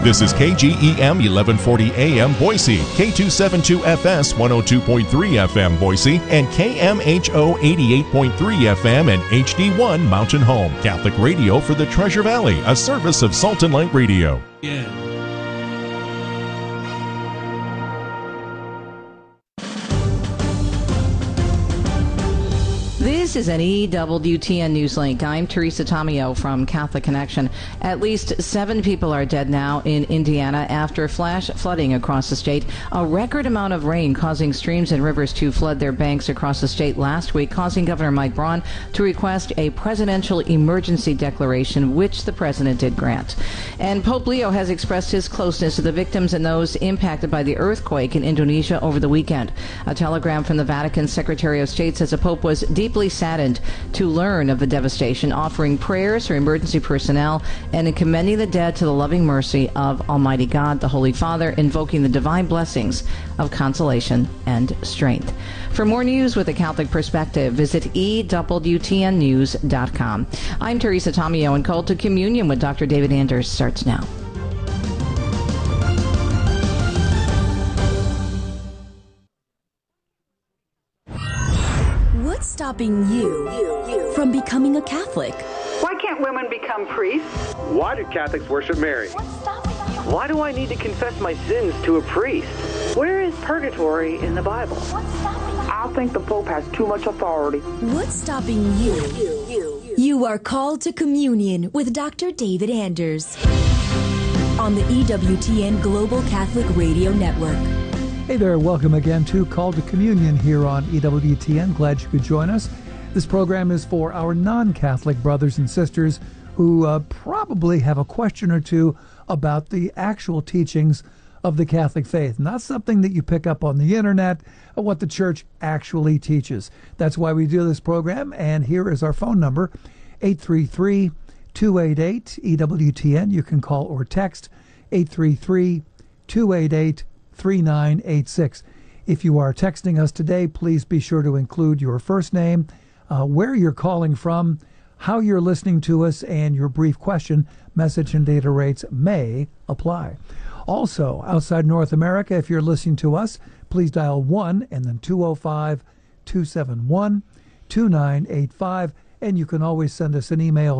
This is KGEM 1140 AM Boise, K272FS 102.3 FM Boise, and KMHO 88.3 FM and HD1 Mountain Home. Catholic radio for the Treasure Valley, a service of Salt and Light Radio. Yeah. This is an EWTN Newslink. I'm Teresa Tomeo from Catholic Connection. At least 7 people are dead now in Indiana after flash flooding across the state. A record amount of rain causing streams and rivers to flood their banks across the state last week, causing Governor Mike Braun to request a presidential emergency declaration, which the president did grant. And Pope Leo has expressed his closeness to the victims and those impacted by the earthquake in Indonesia over the weekend. A telegram from the Vatican Secretary of State says the Pope was deeply saddened to learn of the devastation, offering prayers for emergency personnel and in commending the dead to the loving mercy of Almighty God, the Holy Father, invoking the divine blessings of consolation and strength. For more news with a Catholic perspective, visit EWTNnews.com. I'm Teresa Tomeo, and Call to Communion with Dr. David Anders starts now. What's stopping you from becoming a Catholic? Why can't women become priests? Why do Catholics worship Mary? What's stopping you? Why do I need to confess my sins to a priest? Where is purgatory in the Bible? What's stopping you? I think the Pope has too much authority. What's stopping you? You are called to communion with Dr. David Anders on the EWTN Global Catholic Radio Network. Hey there, welcome again to Call to Communion here on EWTN. Glad you could join us. This program is for our non-Catholic brothers and sisters who probably have a question or two about the actual teachings of the Catholic faith, not something that you pick up on the internet, or what the church actually teaches. That's why we do this program, and here is our phone number, 833-288-EWTN. You can call or text 833-288-3986. If you are texting us today, please be sure to include your first name, where you're calling from, how you're listening to us, and your brief question. Message and data rates may apply. Also, outside North America, if you're listening to us, please dial 1 and then 205-271-2985. And you can always send us an email,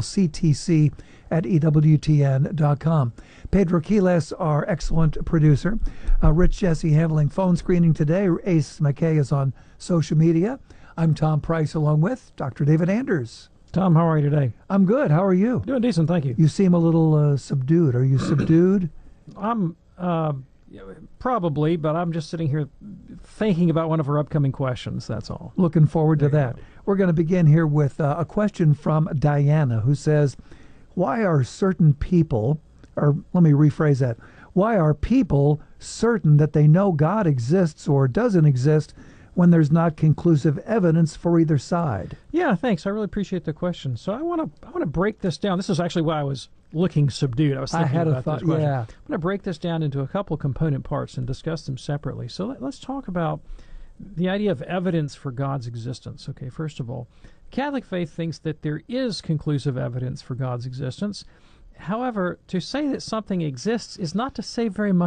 ctc@ewtn.com. Pedro Quiles, our excellent producer. Rich Jesse handling phone screening today. Ace McKay is on social media. I'm Tom Price along with Dr. David Anders. Tom, how are you today? I'm good. How are you? Doing decent, thank you. You seem a little subdued. Are you subdued? I'm probably, but I'm just sitting here thinking about one of our upcoming questions, that's all. Looking forward to that. We're going to begin here with a question from Diana, who says, why are certain people, or let me rephrase that, why are people certain that they know God exists or doesn't exist when there's not conclusive evidence for either side? Yeah, thanks. I really appreciate the question. So I want to break this down. This is actually why I was looking subdued. I was thinking about this question. Yeah. I'm going to break this down into a couple component parts and discuss them separately. So let's talk about the idea of evidence for God's existence. Okay, first of all, Catholic faith thinks that there is conclusive evidence for God's existence. However, to say that something exists is not to say very much